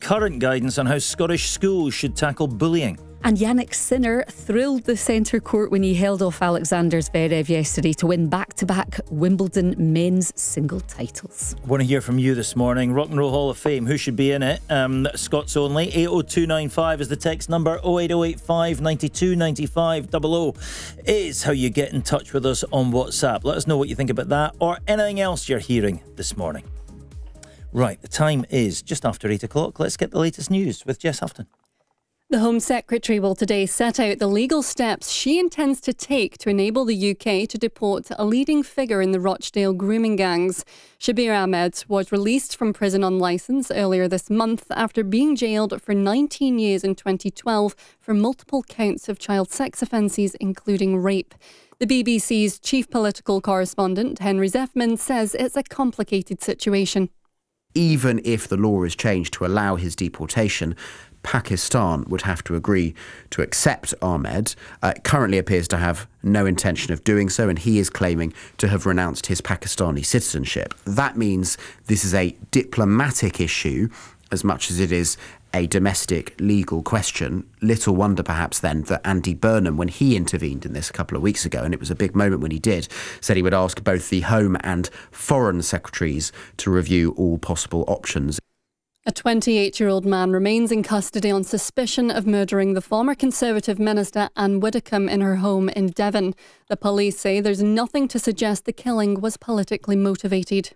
current guidance on how Scottish schools should tackle bullying. And Yannick Sinner thrilled the centre court when he held off Alexander Zverev yesterday to win back-to-back Wimbledon men's single titles. I want to hear from you this morning. Rock and Roll Hall of Fame, who should be in it? Scots only. 80295 is the text number. 08085 92 95 00 is how you get in touch with us on WhatsApp. Let us know what you think about that or anything else you're hearing this morning. Right, the time is just after 8 o'clock. Let's get the latest news with Jess Houghton. The Home Secretary will today set out the legal steps she intends to take to enable the UK to deport a leading figure in the Rochdale grooming gangs. Shabir Ahmed was released from prison on licence earlier this month after being jailed for 19 years in 2012 for multiple counts of child sex offences, including rape. The BBC's chief political correspondent, Henry Zeffman, says it's a complicated situation. Even if the law is changed to allow his deportation, Pakistan would have to agree to accept Ahmed. It currently appears to have no intention of doing so, and he is claiming to have renounced his Pakistani citizenship. That means this is a diplomatic issue as much as it is a domestic legal question. Little wonder perhaps then that Andy Burnham, when he intervened in this a couple of weeks ago, and it was a big moment when he did, said he would ask both the Home and Foreign Secretaries to review all possible options. A 28-year-old man remains in custody on suspicion of murdering the former Conservative minister Anne Widdecombe in her home in Devon. The police say there's nothing to suggest the killing was politically motivated.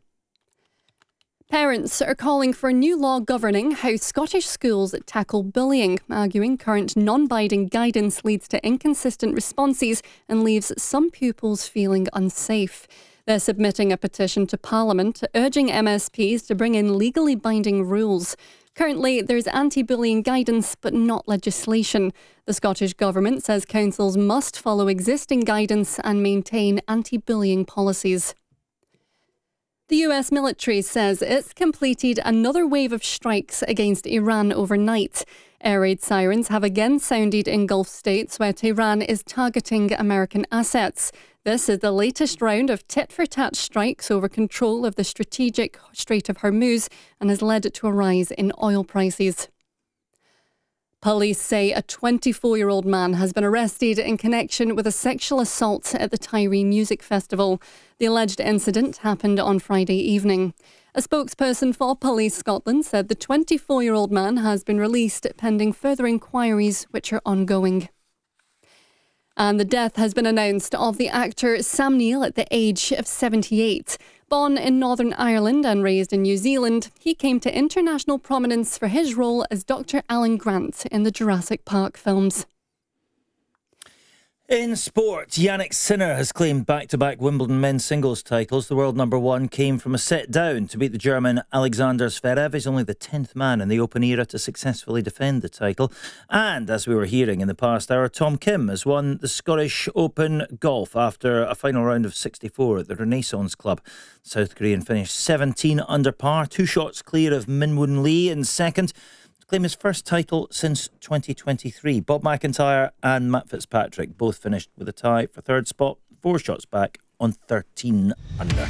Parents are calling for a new law governing how Scottish schools tackle bullying, arguing current non-binding guidance leads to inconsistent responses and leaves some pupils feeling unsafe. They're submitting a petition to Parliament urging MSPs to bring in legally binding rules. Currently, there's anti-bullying guidance but not legislation. The Scottish Government says councils must follow existing guidance and maintain anti-bullying policies. The US military says it's completed another wave of strikes against Iran overnight. Air raid sirens have again sounded in Gulf states where Tehran is targeting American assets. This is the latest round of tit-for-tat strikes over control of the strategic Strait of Hormuz and has led to a rise in oil prices. Police say a 24-year-old man has been arrested in connection with a sexual assault at the Tyree Music Festival. The alleged incident happened on Friday evening. A spokesperson for Police Scotland said the 24-year-old man has been released pending further inquiries which are ongoing. And the death has been announced of the actor Sam Neill at the age of 78. Born in Northern Ireland and raised in New Zealand, he came to international prominence for his role as Dr. Alan Grant in the Jurassic Park films. In sport, Yannick Sinner has claimed back-to-back Wimbledon men's singles titles. The world number one came from a set down to beat the German Alexander Zverev. He's only the 10th man in the Open era to successfully defend the title. And, as we were hearing in the past hour, Tom Kim has won the Scottish Open Golf after a final round of 64 at the Renaissance Club. South Korean finished 17 under par, 2 shots clear of Min Woon Lee in second. Claim his first title since 2023. Bob McIntyre and Matt Fitzpatrick both finished with a tie for third spot, 4 shots back on 13 under.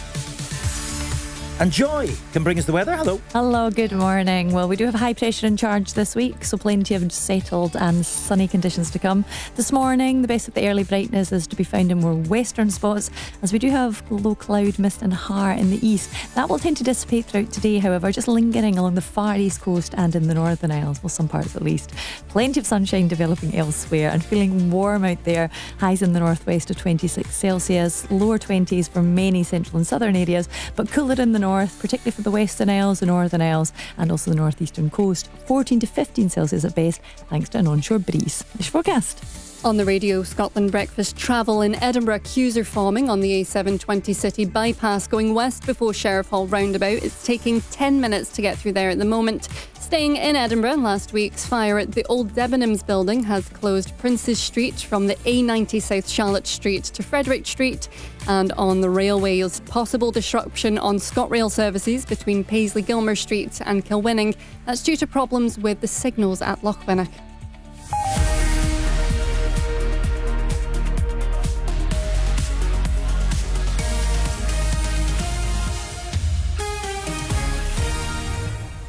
And Joy can bring us the weather. Hello. Hello, good morning. Well, we do have high pressure in charge this week, so plenty of settled and sunny conditions to come. This morning, the best of the early brightness is to be found in more western spots, as we do have low cloud, mist and har in the east. That will tend to dissipate throughout today, however, just lingering along the far east coast and in the Northern Isles, well, some parts at least. Plenty of sunshine developing elsewhere and feeling warm out there. Highs in the northwest of 26 Celsius, lower 20s for many central and southern areas, but cooler in the north, particularly for the Western Isles, the Northern Isles and also the northeastern coast. 14 to 15 Celsius at best, thanks to an onshore breeze. This forecast. On the Radio Scotland breakfast, travel in Edinburgh queues are forming on the A720 City bypass going west before Sheriff Hall roundabout. It's taking 10 minutes to get through there at the moment. Staying in Edinburgh, last week's fire at the old Debenhams building has closed Princes Street from the A90 South Charlotte Street to Frederick Street. And on the railways, possible disruption on ScotRail services between Paisley Gilmer Street and Kilwinning. That's due to problems with the signals at Lochwinnock.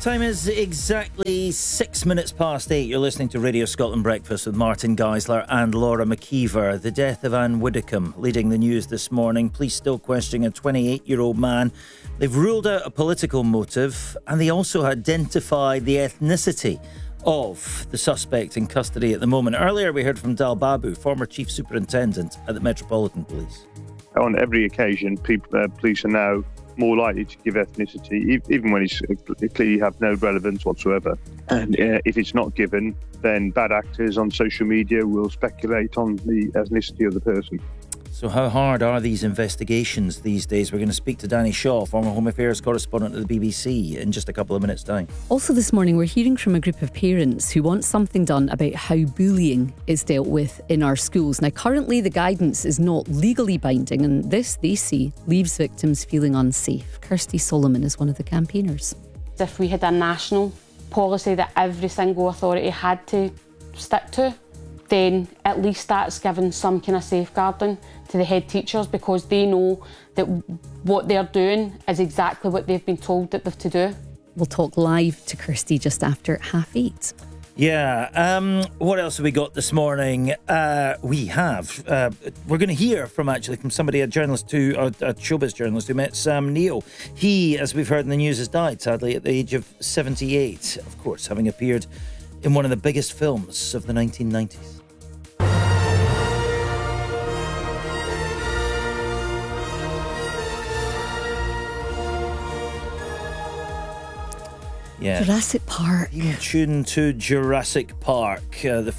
Time is exactly 6 minutes past 8. You're listening to Radio Scotland Breakfast with Martin Geisler and Laura McKeever. The death of Anne Widdecombe leading the news this morning. Police still questioning a 28-year-old man. They've ruled out a political motive, and they also identified the ethnicity of the suspect in custody at the moment. Earlier we heard from Dal Babu, former Chief Superintendent at the Metropolitan Police. On every occasion, police are now more likely to give ethnicity, even when it's clearly have no relevance whatsoever. And if it's not given, then bad actors on social media will speculate on the ethnicity of the person. So how hard are these investigations these days? We're going to speak to Danny Shaw, former Home Affairs correspondent at the BBC, in just a couple of minutes' time. Also this morning, we're hearing from a group of parents who want something done about how bullying is dealt with in our schools. Now, currently the guidance is not legally binding, and this, they see, leaves victims feeling unsafe. Kirsty Solomon is one of the campaigners. If we had a national policy that every single authority had to stick to, then at least that's given some kind of safeguarding to the head teachers, because they know that what they're doing is exactly what they've been told that they've to do. We'll talk live to Kirsty just after 8:30. Yeah, what else have we got this morning? We're going to hear from somebody, a showbiz journalist who met Sam Neill. He, as we've heard in the news, has died, sadly, at the age of 78, of course, having appeared in one of the biggest films of the 1990s. Yeah. Jurassic Park. In tune to Jurassic Park, the